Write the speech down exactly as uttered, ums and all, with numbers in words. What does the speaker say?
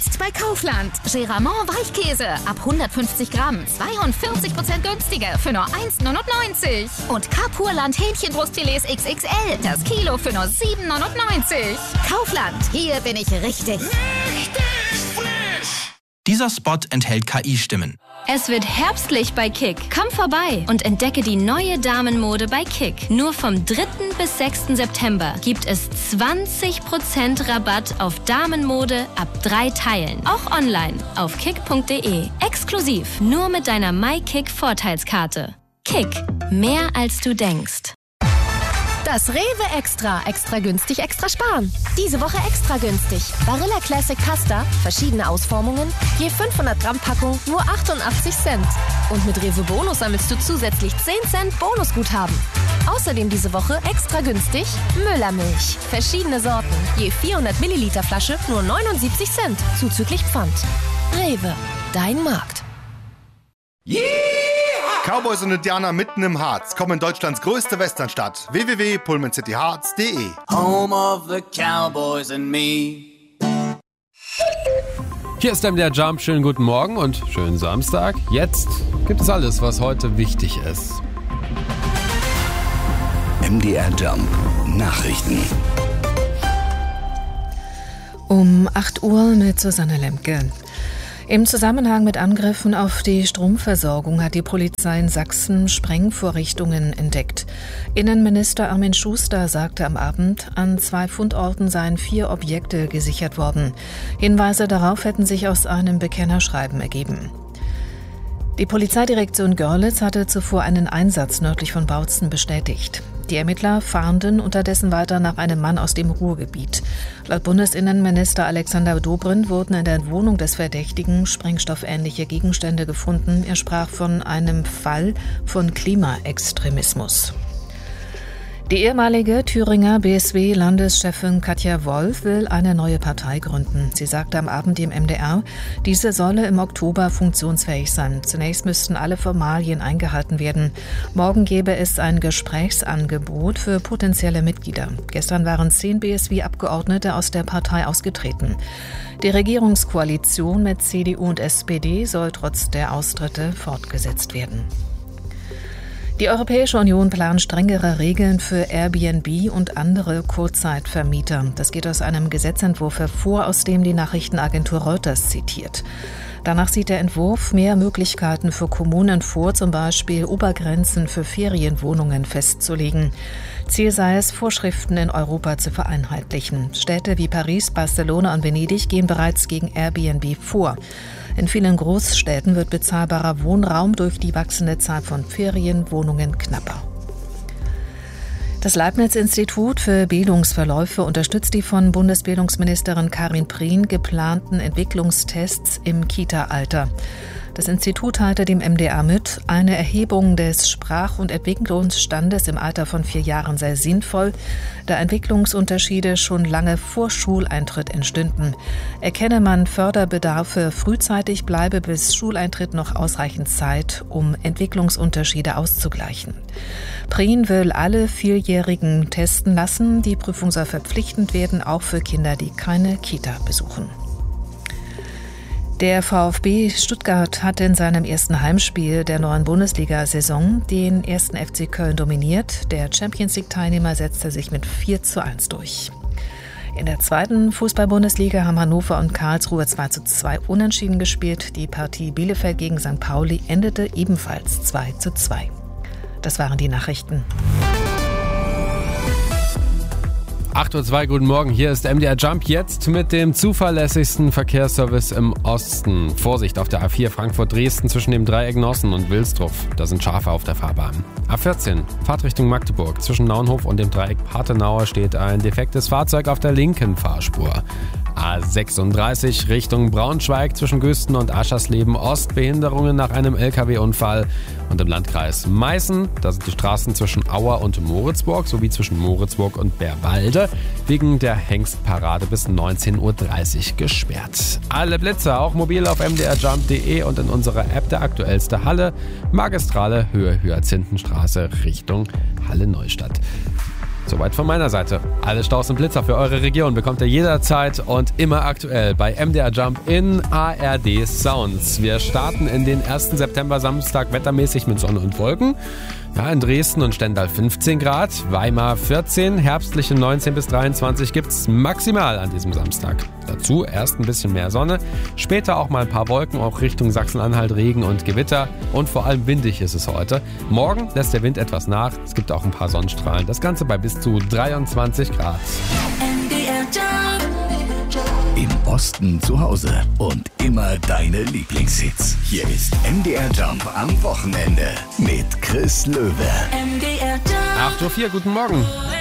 Jetzt bei Kaufland. Geramont Weichkäse ab hundertfünfzig Gramm. zweiundvierzig Prozent günstiger für nur eins neunundneunzig. Und Carpurland Hähnchenbrustfilets X X L. Das Kilo für nur sieben neunundneunzig. Kaufland. Hier bin ich richtig. Richtig frisch. Dieser Spot enthält K I-Stimmen. Es wird herbstlich bei Kick. Komm vorbei und entdecke die neue Damenmode bei Kick. Nur vom dritten bis sechsten September gibt es zwanzig Prozent Rabatt auf Damenmode ab drei Teilen. Auch online auf kick punkt de. Exklusiv nur mit deiner MyKick-Vorteilskarte. Kick. Mehr als du denkst. Das Rewe Extra. Extra günstig, extra sparen. Diese Woche extra günstig. Barilla Classic Pasta, verschiedene Ausformungen, je fünfhundert Gramm Packung, nur achtundachtzig Cent. Und mit Rewe Bonus sammelst du zusätzlich zehn Cent Bonusguthaben. Außerdem diese Woche extra günstig Müllermilch. Verschiedene Sorten, je vierhundert Milliliter Flasche, nur neunundsiebzig Cent, zuzüglich Pfand. Rewe, dein Markt. Yeah! Cowboys und Indianer mitten im Harz kommen in Deutschlands größte Westernstadt. w w w punkt pullman city harz punkt de. Home of the Cowboys and me. Hier ist M D R Jump. Schönen guten Morgen und schönen Samstag. Jetzt gibt es alles, was heute wichtig ist. M D R Jump Nachrichten. Um acht Uhr mit Susanne Lemke. Im Zusammenhang mit Angriffen auf die Stromversorgung hat die Polizei in Sachsen Sprengvorrichtungen entdeckt. Innenminister Armin Schuster sagte am Abend, an zwei Fundorten seien vier Objekte gesichert worden. Hinweise darauf hätten sich aus einem Bekennerschreiben ergeben. Die Polizeidirektion Görlitz hatte zuvor einen Einsatz nördlich von Bautzen bestätigt. Die Ermittler fahnden unterdessen weiter nach einem Mann aus dem Ruhrgebiet. Laut Bundesinnenminister Alexander Dobrindt wurden in der Wohnung des Verdächtigen sprengstoffähnliche Gegenstände gefunden. Er sprach von einem Fall von Klimaextremismus. Die ehemalige Thüringer B S W-Landeschefin Katja Wolf will eine neue Partei gründen. Sie sagte am Abend im M D R, diese solle im Oktober funktionsfähig sein. Zunächst müssten alle Formalien eingehalten werden. Morgen gäbe es ein Gesprächsangebot für potenzielle Mitglieder. Gestern waren zehn B S W-Abgeordnete aus der Partei ausgetreten. Die Regierungskoalition mit C D U und S P D soll trotz der Austritte fortgesetzt werden. Die Europäische Union plant strengere Regeln für Airbnb und andere Kurzzeitvermieter. Das geht aus einem Gesetzentwurf hervor, aus dem die Nachrichtenagentur Reuters zitiert. Danach sieht der Entwurf mehr Möglichkeiten für Kommunen vor, zum Beispiel Obergrenzen für Ferienwohnungen festzulegen. Ziel sei es, Vorschriften in Europa zu vereinheitlichen. Städte wie Paris, Barcelona und Venedig gehen bereits gegen Airbnb vor. In vielen Großstädten wird bezahlbarer Wohnraum durch die wachsende Zahl von Ferienwohnungen knapper. Das Leibniz-Institut für Bildungsverläufe unterstützt die von Bundesbildungsministerin Karin Prien geplanten Entwicklungstests im Kita-Alter. Das Institut teilte dem M D R mit, eine Erhebung des Sprach- und Entwicklungsstandes im Alter von vier Jahren sei sinnvoll, da Entwicklungsunterschiede schon lange vor Schuleintritt entstünden. Erkenne man Förderbedarfe frühzeitig, bleibe bis Schuleintritt noch ausreichend Zeit, um Entwicklungsunterschiede auszugleichen. Prien will alle Vierjährigen testen lassen. Die Prüfung soll verpflichtend werden, auch für Kinder, die keine Kita besuchen. Der VfB Stuttgart hat in seinem ersten Heimspiel der neuen Bundesliga-Saison den ersten F C Köln dominiert. Der Champions-League-Teilnehmer setzte sich mit vier zu eins durch. In der zweiten Fußball-Bundesliga haben Hannover und Karlsruhe zwei zu zwei unentschieden gespielt. Die Partie Bielefeld gegen Sankt Pauli endete ebenfalls zwei zu zwei. Das waren die Nachrichten. acht Uhr zwei, guten Morgen. Hier ist M D R Jump jetzt mit dem zuverlässigsten Verkehrsservice im Osten. Vorsicht auf der A vier Frankfurt-Dresden zwischen dem Dreieck Nossen und Wilsdruff. Da sind Schafe auf der Fahrbahn. A vierzehn, Fahrt Richtung Magdeburg. Zwischen Naunhof und dem Dreieck Patenauer steht ein defektes Fahrzeug auf der linken Fahrspur. A sechsunddreißig Richtung Braunschweig zwischen Güsten und Aschersleben Ost. Behinderungen nach einem L K W-Unfall. Und im Landkreis Meißen, da sind die Straßen zwischen Auer und Moritzburg sowie zwischen Moritzburg und Bärwalde wegen der Hengstparade bis neunzehn Uhr dreißig gesperrt. Alle Blitze auch mobil auf m d r jump punkt de und in unserer App der aktuellste Halle, Magistrale Höhe Hyazinthenstraße Richtung Halle Neustadt. Soweit von meiner Seite. Alle Staus und Blitzer für eure Region bekommt ihr jederzeit und immer aktuell bei M D R Jump in A R D Sounds. Wir starten in den ersten September Samstag wettermäßig mit Sonne und Wolken. Ja, in Dresden und Stendal fünfzehn Grad, Weimar vierzehn, herbstliche neunzehn bis dreiundzwanzig gibt's maximal an diesem Samstag. Dazu erst ein bisschen mehr Sonne, später auch mal ein paar Wolken, auch Richtung Sachsen-Anhalt Regen und Gewitter und vor allem windig ist es heute. Morgen lässt der Wind etwas nach, es gibt auch ein paar Sonnenstrahlen, das Ganze bei bis zu dreiundzwanzig Grad. Im Osten zu Hause und immer deine Lieblingshits. Hier ist M D R Jump am Wochenende mit Chris Löwe. acht Uhr vier, guten Morgen.